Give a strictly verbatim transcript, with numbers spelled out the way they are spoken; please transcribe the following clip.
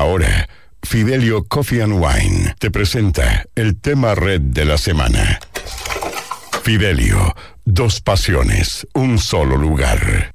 Ahora, Fidelio Coffee and Wine te presenta el tema red de la semana. Fidelio, dos pasiones, un solo lugar.